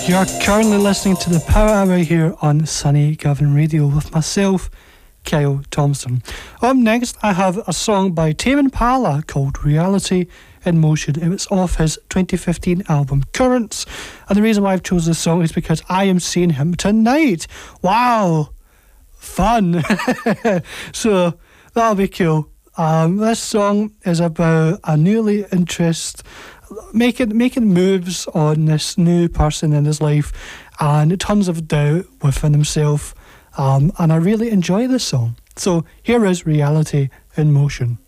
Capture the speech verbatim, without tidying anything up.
You're currently listening to the Power Hour here on Sunny Govan Radio with myself, Kyle Thompson. Up next, I have a song by Tame Impala called Reality in Motion. It was off his twenty fifteen album Currents, and the reason why I've chosen this song is because I am seeing him tonight. Wow, fun. So that'll be cool. Um, this song is about a newly interest making making moves on this new person in his life, and tons of doubt within himself, um, and I really enjoy this song. So here is Reality in Motion.